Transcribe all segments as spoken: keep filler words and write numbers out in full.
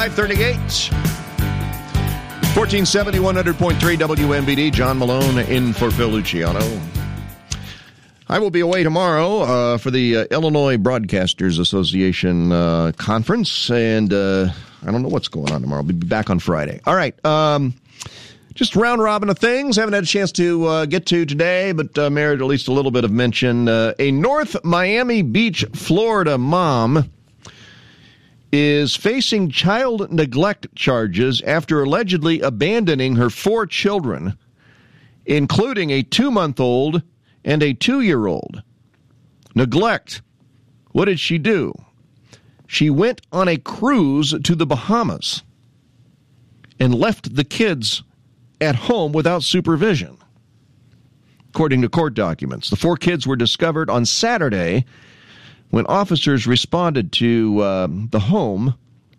five thirty-eight. fourteen seventy, one hundred point three W M V D. John Malone in for Phil Luciano. I will be away tomorrow uh, for the uh, Illinois Broadcasters Association uh, conference, and uh, I don't know what's going on tomorrow. I'll be back on Friday. All right. Um, just round robin of things. Haven't had a chance to uh, get to today, but uh, merited at least a little bit of mention. Uh, a North Miami Beach, Florida mom is facing child neglect charges after allegedly abandoning her four children, including a two-month-old and a two-year-old. Neglect. What did she do? She went on a cruise to the Bahamas and left the kids at home without supervision. According to court documents, the four kids were discovered on Saturday when officers responded to uh, the home.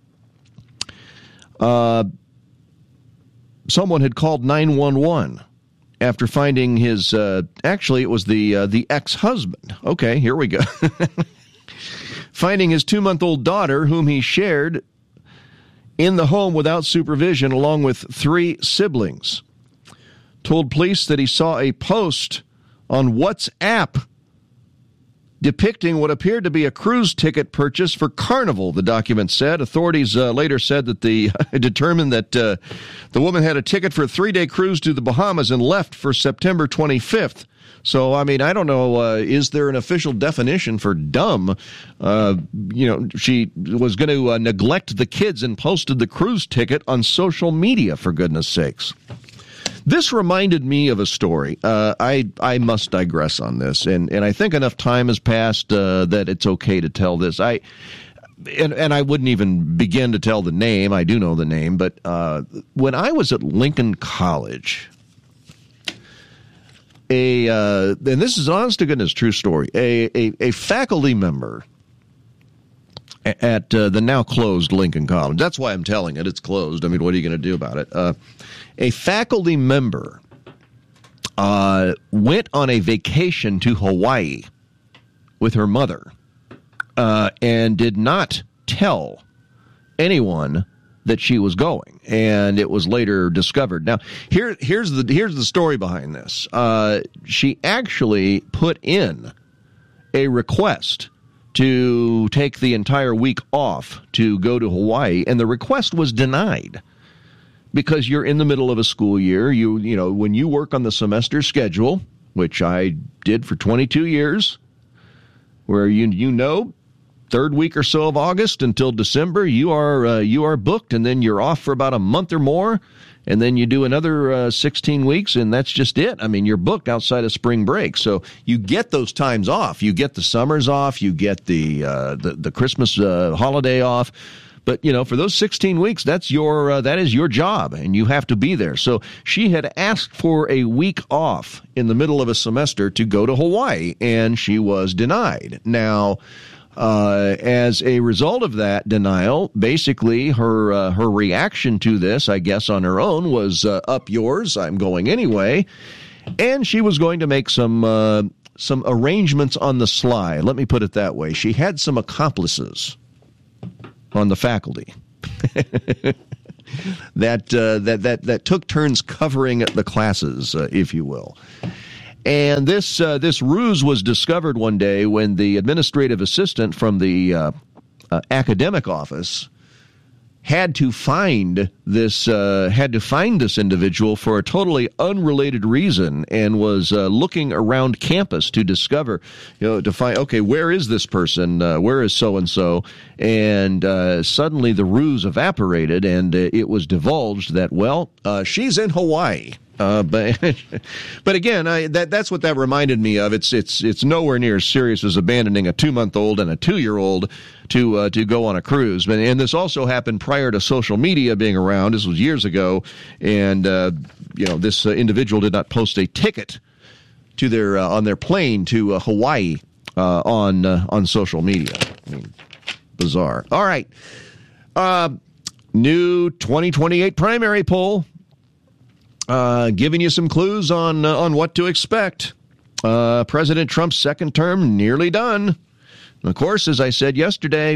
Uh, someone had called nine one one. After finding his, uh, actually, it was the uh, the ex-husband. Okay, here we go. Finding his two-month-old daughter, whom he shared in the home without supervision, along with three siblings. Told police that he saw a post on WhatsApp depicting what appeared to be a cruise ticket purchase for Carnival, the document said. Authorities uh, later said that the determined that uh, the woman had a ticket for a three-day cruise to the Bahamas and left for September twenty-fifth. So, I mean, I don't know, uh, is there an official definition for dumb? Uh, you know, she was going to uh, neglect the kids and posted the cruise ticket on social media, for goodness sakes. This reminded me of a story. Uh, I I must digress on this, and, and I think enough time has passed uh, that it's okay to tell this. I and and I wouldn't even begin to tell the name. I do know the name, but uh, when I was at Lincoln College, a uh, and this is honest to goodness true story. A a, a faculty member at uh, the now closed Lincoln College. That's why I'm telling it. It's closed. I mean, what are you going to do about it? Uh, a faculty member uh, went on a vacation to Hawaii with her mother uh, and did not tell anyone that she was going, and it was later discovered. Now, here, here's the here's the story behind this. Uh, she actually put in a request to take the entire week off to go to Hawaii, and the request was denied because you're in the middle of a school year. You you know, when you work on the semester schedule, which I did for twenty-two years, where you you know, third week or so of August until December, you are uh, you are booked, and then you're off for about a month or more, and then you do another uh, sixteen weeks, and that's just it. I mean, you're booked outside of spring break, so you get those times off. You get the summers off. You get the uh, the, the Christmas uh, holiday off. But you know, for those sixteen weeks, that's your uh, that is your job, and you have to be there. So she had asked for a week off in the middle of a semester to go to Hawaii, and she was denied. Now, Uh, as a result of that denial, basically her uh, her reaction to this, I guess on her own, was uh, up yours, I'm going anyway, and she was going to make some uh, some arrangements on the sly. Let me put it that way. She had some accomplices on the faculty that uh, that that that took turns covering the classes, uh, if you will. And this uh, this ruse was discovered one day when the administrative assistant from the uh, uh, academic office had to find this uh, had to find this individual for a totally unrelated reason, and was uh, looking around campus to discover, you know, to find, okay, where is this person? Uh, where is so and so? And uh, suddenly the ruse evaporated, and uh, it was divulged that, well, uh, she's in Hawaii. Uh, but but again, I, that that's what that reminded me of. It's it's it's nowhere near as serious as abandoning a two-month-old and a two-year-old to uh, to go on a cruise. And, and this also happened prior to social media being around. This was years ago, and uh, you know, this uh, individual did not post a ticket to their uh, on their plane to uh, Hawaii uh, on uh, on social media. I mean, bizarre. All right, uh, new twenty twenty-eight primary poll. Uh, giving you some clues on uh, on what to expect. Uh, President Trump's second term nearly done. And of course, as I said yesterday,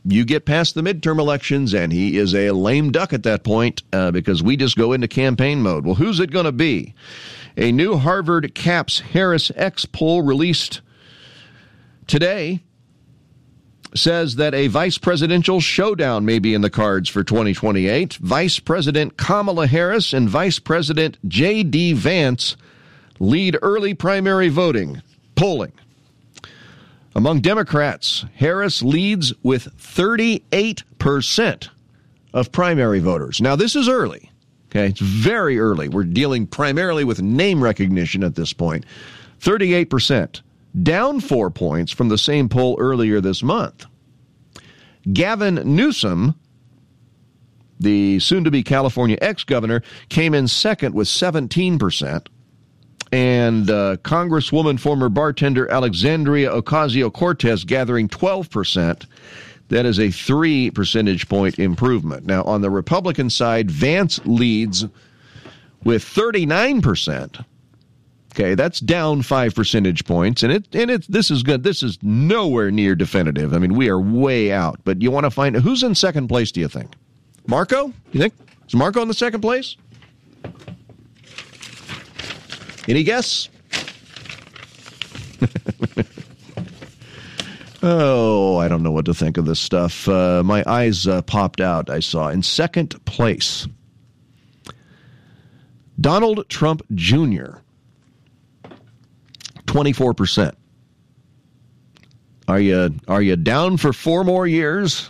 you get past the midterm elections, and he is a lame duck at that point uh, because we just go into campaign mode. Well, who's it going to be? A new Harvard CAPS Harris X poll released today says that a vice presidential showdown may be in the cards for twenty twenty-eight. Vice President Kamala Harris and Vice President J D. Vance lead early primary voting polling. Among Democrats, Harris leads with thirty-eight percent of primary voters. Now, this is early. Okay, it's very early. We're dealing primarily with name recognition at this point. thirty-eight percent, down four points from the same poll earlier this month. Gavin Newsom, the soon-to-be California ex-governor, came in second with seventeen percent. And uh, Congresswoman, former bartender Alexandria Ocasio-Cortez gathering twelve percent. That is a three percentage point improvement. Now, on the Republican side, Vance leads with thirty-nine percent. Okay, that's down five percentage points, and it and it this is good. This is nowhere near definitive. I mean, we are way out. But you want to find who's in second place? Do you think Marco? You think is Marco in the second place? Any guess? Oh, I don't know what to think of this stuff. Uh, my eyes uh, popped out, I saw. In second place, Donald Trump Junior, twenty-four percent. Are you, are you down for four more years?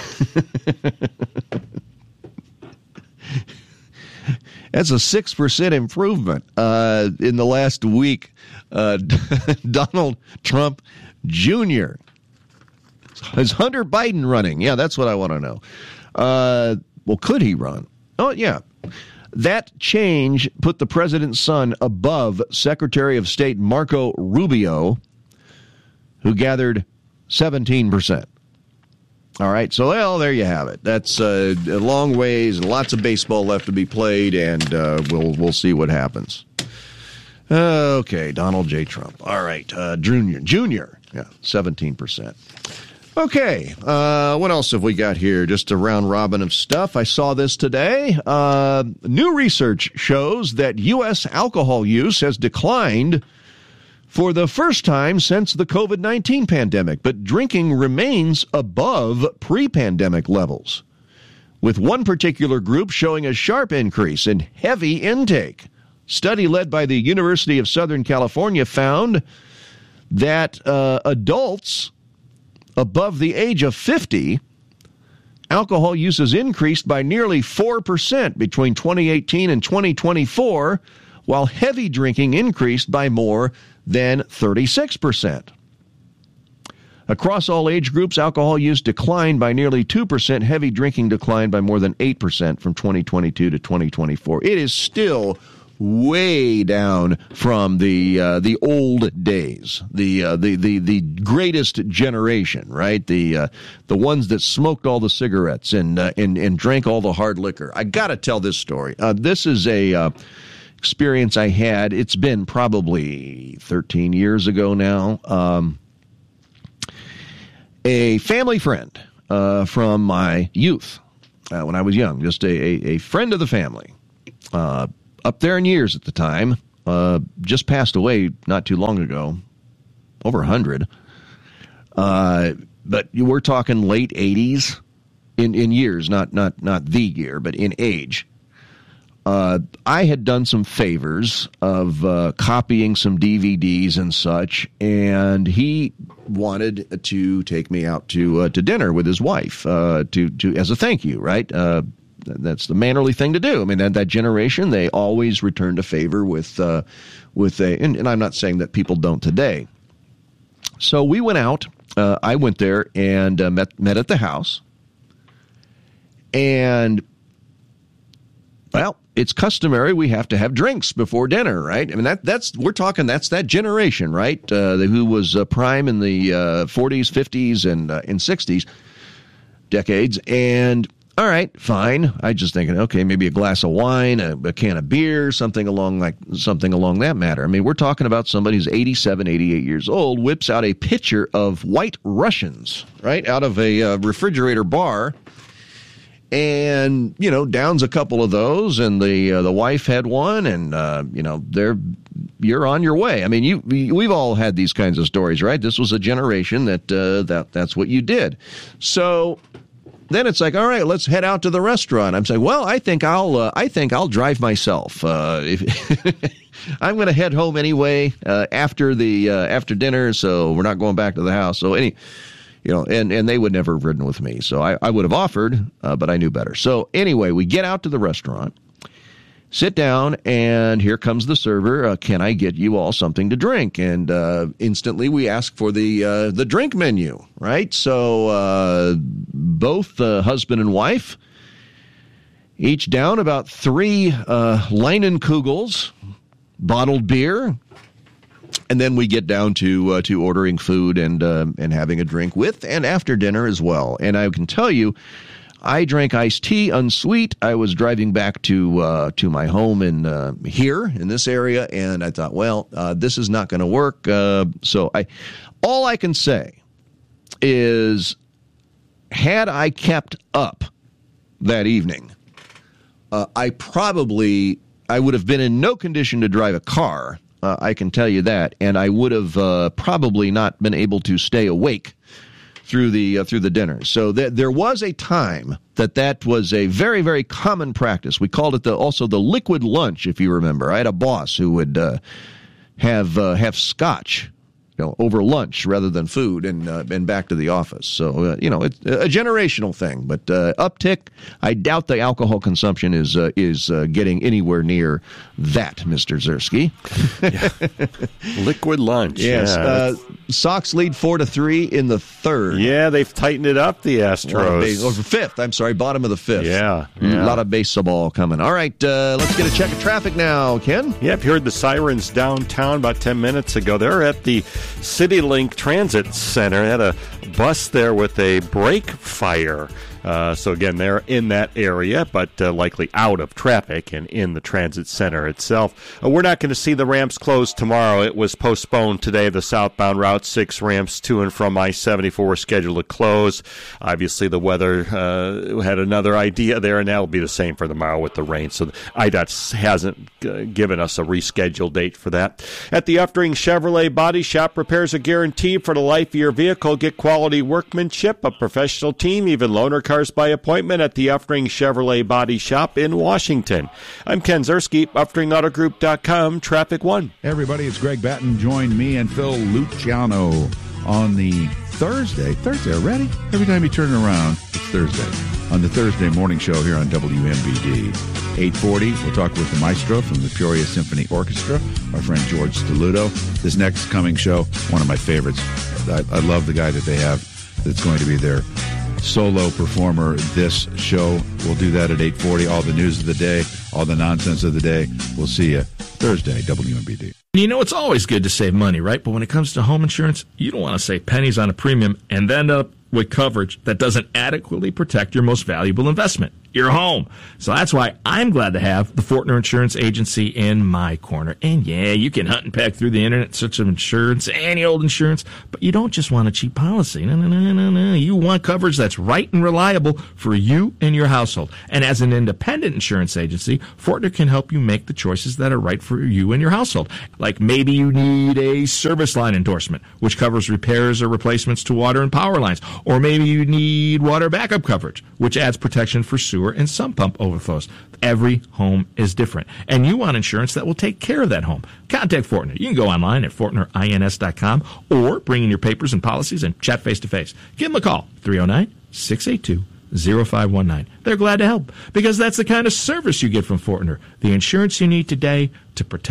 That's a six percent improvement uh, in the last week. Uh, Donald Trump Junior Is Hunter Biden running? Yeah, that's what I want to know. Uh, well, could he run? Oh, yeah. That change put the president's son above Secretary of State Marco Rubio, who gathered seventeen percent. All right, so, well, there you have it. That's uh, a long ways, lots of baseball left to be played, and uh, we'll we'll see what happens. Okay, Donald J. Trump. All right, uh, Junior, Junior, yeah, seventeen percent. Okay, uh, what else have we got here? Just a round robin of stuff. I saw this today. Uh, new research shows that U S alcohol use has declined for the first time since the covid nineteen pandemic, but drinking remains above pre-pandemic levels, with one particular group showing a sharp increase in heavy intake. Study led by the University of Southern California found that uh, adults above the age of fifty, alcohol use has increased by nearly four percent between twenty eighteen and twenty twenty-four, while heavy drinking increased by more than thirty-six percent. Across all age groups, alcohol use declined by nearly two percent. Heavy drinking declined by more than eight percent from twenty twenty-two to twenty twenty-four. It is still way down from the uh, the old days, the uh, the the the greatest generation, right? The uh, the ones that smoked all the cigarettes and uh, and and drank all the hard liquor. I got to tell this story. Uh, this is a uh, experience I had. It's been probably thirteen years ago now. Um, a family friend uh, from my youth, uh, when I was young, just a, a, a friend of the family, uh, up there in years at the time, uh, just passed away not too long ago, over one hundred. Uh, but you were talking late eighties in, in years, not, not, not the year, but in age. Uh, I had done some favors of uh, copying some D V Ds and such, and he wanted to take me out to uh, to dinner with his wife uh, to to as a thank you, right? Uh, that's the mannerly thing to do. I mean, that, that generation, they always returned a favor with uh, with a, and, and I'm not saying that people don't today. So we went out. Uh, I went there and uh, met met at the house, and well, it's customary we have to have drinks before dinner, right? I mean, that that's we're talking that's that generation, right? Uh, who was uh, prime in the uh, forties, fifties, and uh, and sixties decades, and all right, fine. I just thinking, okay, maybe a glass of wine, a, a can of beer, something along like something along that matter. I mean, we're talking about somebody who's eighty-seven, eighty-eight years old, whips out a pitcher of White Russians, right, out of a uh, refrigerator bar, and you know, downs a couple of those, and the uh, the wife had one, and uh, you know, they're you're on your way. I mean, you we've all had these kinds of stories, right? This was a generation that uh, that that's what you did. So then it's like, all right, let's head out to the restaurant. I'm saying, well, I think I'll, uh, I think I'll drive myself. Uh, if I'm going to head home anyway uh, after the uh, after dinner, so we're not going back to the house. So any, you know, and, and they would never have ridden with me. So I, I would have offered, uh, but I knew better. So anyway, we get out to the restaurant, sit down, and here comes the server. Uh, can I get you all something to drink? And uh, instantly we ask for the uh, the drink menu, right? So uh, both the uh, husband and wife each down about three uh, Leinenkugels, bottled beer, and then we get down to uh, to ordering food and uh, and having a drink with and after dinner as well. And I can tell you, I drank iced tea, unsweet. I was driving back to uh, to my home in uh, here in this area, and I thought, well, uh, this is not going to work. Uh, so I, all I can say is, had I kept up that evening, uh, I probably I would have been in no condition to drive a car. Uh, I can tell you that, and I would have uh, probably not been able to stay awake through the uh, through the dinner. So th- there was a time that that was a very, very common practice. We called it the also the liquid lunch, if you remember. I had a boss who would uh, have uh, have scotch, you know, over lunch rather than food, and uh, and back to the office. So uh, you know, it's a generational thing. But uh, uptick, I doubt the alcohol consumption is uh, is uh, getting anywhere near that, Mister Zersky. Yeah. Liquid lunch. Yes. Yeah, uh, Sox lead four to three in the third. Yeah, they've tightened it up, the Astros. Base, or fifth, I'm sorry, bottom of the fifth. Yeah, A yeah. lot of baseball coming. All right, uh, let's get a check of traffic now, Ken. Yep, you heard the sirens downtown about ten minutes ago. They're at the CityLink Transit Center. They had a bus there with a brake fire. Uh, so, again, they're in that area, but uh, likely out of traffic and in the transit center itself. Uh, we're not going to see the ramps closed tomorrow. It was postponed today. The southbound Route six ramps to and from I seventy-four were scheduled to close. Obviously, the weather uh, had another idea there, and that will be the same for tomorrow with the rain. So, I D O T hasn't uh, given us a rescheduled date for that. At the Uftring Chevrolet Body Shop, repairs are guaranteed for the life of your vehicle. Get quality workmanship, a professional team, even loaner cars by appointment at the Uftring Chevrolet Body Shop in Washington. I'm Ken Zersky, Uftring Auto Group dot com, Traffic One. Hey everybody, it's Greg Batten. Join me and Phil Luciano on the Thursday. Thursday already? Every time you turn around, it's Thursday. On the Thursday morning show here on W M B D. eight forty, we'll talk with the maestro from the Peoria Symphony Orchestra, our friend George Stelluto. This next coming show, one of my favorites. I, I love the guy that they have that's going to be there. Solo performer this show. We'll do that at eight forty. All the news of the day, all the nonsense of the day. We'll see you Thursday, W M B D. You know, it's always good to save money, right? But when it comes to home insurance, you don't want to save pennies on a premium and end up with coverage that doesn't adequately protect your most valuable investment, your home. So that's why I'm glad to have the Fortner Insurance Agency in my corner. And yeah, you can hunt and peck through the internet, search of insurance, any old insurance, but you don't just want a cheap policy. No, no, no, no, no. You want coverage that's right and reliable for you and your household. And as an independent insurance agency, Fortner can help you make the choices that are right for you and your household. Like maybe you need a service line endorsement, which covers repairs or replacements to water and power lines. Or maybe you need water backup coverage, which adds protection for sewer and sump pump overflows. Every home is different, and you want insurance that will take care of that home. Contact Fortner. You can go online at Fortner Ins dot com or bring in your papers and policies and chat face-to-face. Give them a call, three oh nine, six eight two, oh five one nine. They're glad to help because that's the kind of service you get from Fortner, the insurance you need today to protect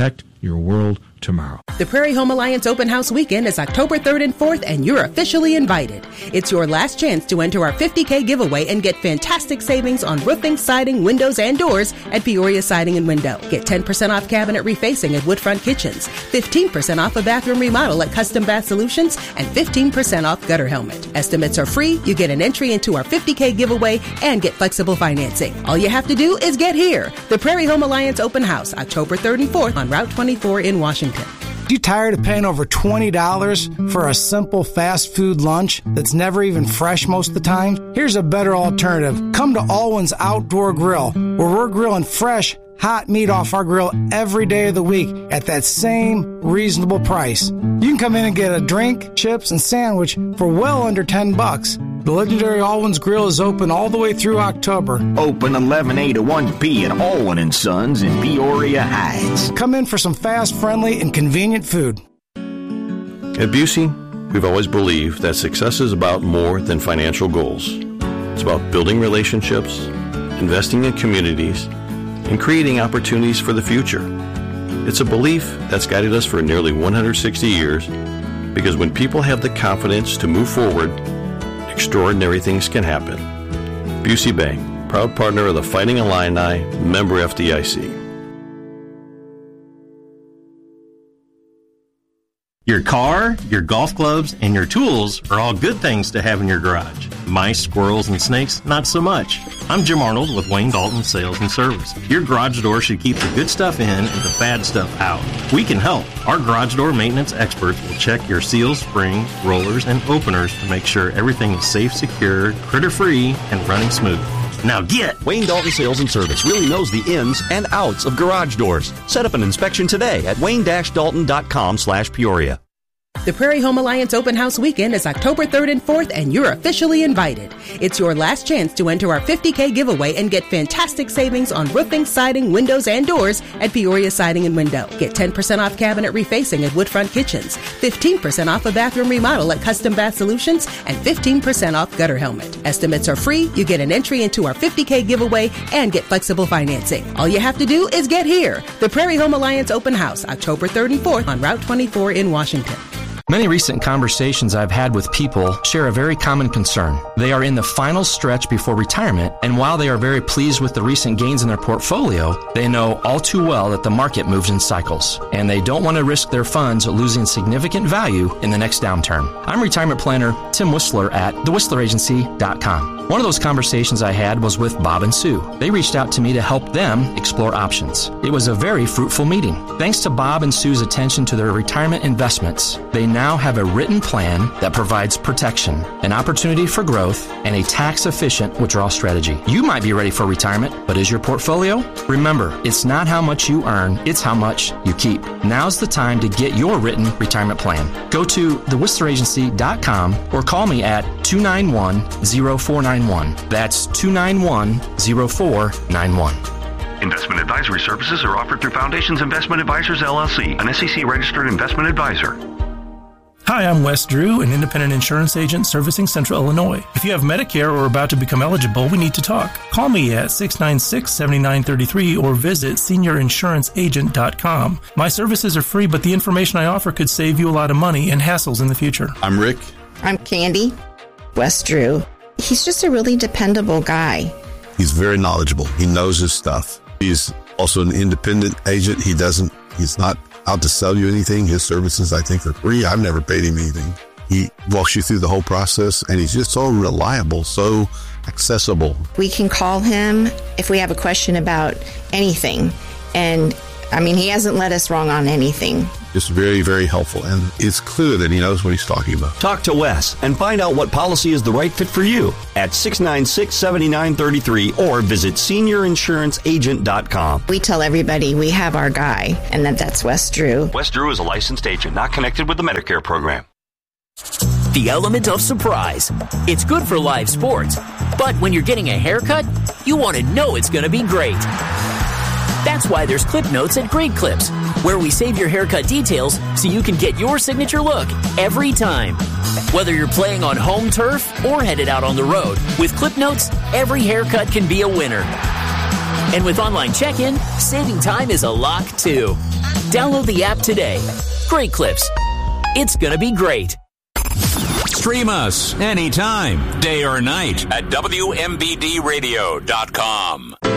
your world tomorrow. The Prairie Home Alliance Open House Weekend is October third and fourth, and you're officially invited. It's your last chance to enter our fifty K giveaway and get fantastic savings on roofing, siding, windows, and doors at Peoria Siding and Window. Get ten percent off cabinet refacing at Woodfront Kitchens, fifteen percent off a bathroom remodel at Custom Bath Solutions, and fifteen percent off Gutter Helmet. Estimates are free, you get an entry into our fifty K giveaway, and get flexible financing. All you have to do is get here. The Prairie Home Alliance Open House, October third and fourth on Route twenty-four in Washington. You tired of paying over twenty dollars for a simple fast food lunch that's never even fresh most of the time? Here's a better alternative. Come to Alwyn's Outdoor Grill, where we're grilling fresh, hot meat off our grill every day of the week at that same reasonable price. You can come in and get a drink, chips, and sandwich for well under ten bucks. The legendary Alwyn's Grill is open all the way through October. Open eleven A to one P at Alwyn and Sons in Peoria Heights. Come in for some fast, friendly, and convenient food. At Busey, we've always believed that success is about more than financial goals. It's about building relationships, investing in communities, and creating opportunities for the future. It's a belief that's guided us for nearly one hundred sixty years, because when people have the confidence to move forward, extraordinary things can happen. Busey Bank, proud partner of the Fighting Illini, member F D I C. Your car, your golf clubs, and your tools are all good things to have in your garage. Mice, squirrels, and snakes, not so much. I'm Jim Arnold with Wayne Dalton Sales and Service. Your garage door should keep the good stuff in and the bad stuff out. We can help. Our garage door maintenance experts will check your seals, springs, rollers, and openers to make sure everything is safe, secure, critter-free, and running smooth. Now get! Wayne Dalton Sales and Service really knows the ins and outs of garage doors. Set up an inspection today at wayne dash dalton dot com slash Peoria. The Prairie Home Alliance Open House Weekend is October third and fourth, and you're officially invited. It's your last chance to enter our fifty K giveaway and get fantastic savings on roofing, siding, windows, and doors at Peoria Siding and Window. Get ten percent off cabinet refacing at Woodfront Kitchens, fifteen percent off a bathroom remodel at Custom Bath Solutions, and fifteen percent off Gutter Helmet. Estimates are free, you get an entry into our fifty K giveaway, and get flexible financing. All you have to do is get here. The Prairie Home Alliance Open House, October third and fourth on Route twenty-four in Washington. Many recent conversations I've had with people share a very common concern. They are in the final stretch before retirement, and while they are very pleased with the recent gains in their portfolio, they know all too well that the market moves in cycles, and they don't want to risk their funds losing significant value in the next downturn. I'm retirement planner Tim Whistler at the whistler agency dot com. One of those conversations I had was with Bob and Sue. They reached out to me to help them explore options. It was a very fruitful meeting. Thanks to Bob and Sue's attention to their retirement investments, they now have a written plan that provides protection, an opportunity for growth, and a tax-efficient withdrawal strategy. You might be ready for retirement, but is your portfolio? Remember, it's not how much you earn, it's how much you keep. Now's the time to get your written retirement plan. Go to the whistler agency dot com or call me at two nine one, zero four nine one. That's two nine one, zero four nine one. Investment advisory services are offered through Foundations Investment Advisors, L L C, an S E C-registered investment advisor. Hi, I'm Wes Drew, an independent insurance agent servicing Central Illinois. If you have Medicare or are about to become eligible, we need to talk. Call me at six nine six, seven nine three three or visit senior insurance agent dot com. My services are free, but the information I offer could save you a lot of money and hassles in the future. I'm Rick. I'm Candy. Wes Drew. He's just a really dependable guy. He's very knowledgeable. He knows his stuff. He's also an independent agent. He doesn't, he's not out to sell you anything. His services, I think, are free. I've never paid him anything. He walks you through the whole process, and he's just so reliable, so accessible. We can call him if we have a question about anything. And, I mean, he hasn't led us wrong on anything. Just very, very helpful, and it's clear that he knows what he's talking about. Talk to Wes and find out what policy is the right fit for you at six nine six, seven nine three three or visit senior insurance agent dot com. We tell everybody we have our guy, and that that's Wes Drew. Wes Drew is a licensed agent, not connected with the Medicare program. The element of surprise. It's good for live sports, but when you're getting a haircut, you want to know it's going to be great. That's why there's Clip Notes at Great Clips, where we save your haircut details so you can get your signature look every time. Whether you're playing on home turf or headed out on the road, with Clip Notes, every haircut can be a winner. And with online check-in, saving time is a lock too. Download the app today. Great Clips. It's gonna be great. Stream us anytime, day or night, at W M B D radio dot com.